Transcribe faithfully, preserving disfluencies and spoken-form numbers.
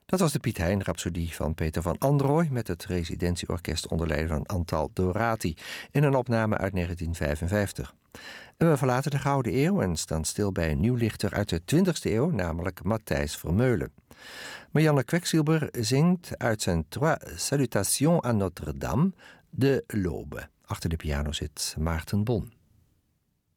Dat was de Piet Hein Rhapsodie van Peter van Androoy met het residentieorkest onder leiding van Antal Dorati in een opname uit negentien vijfenvijftig. En we verlaten de Gouden Eeuw en staan stil bij een nieuwlichter uit de twintigste eeuw, namelijk Matthijs Vermeulen. Marianne Kweksilber zingt uit zijn Trois Salutations à Notre-Dame de l'Aube. Achter de piano zit Maarten Bon.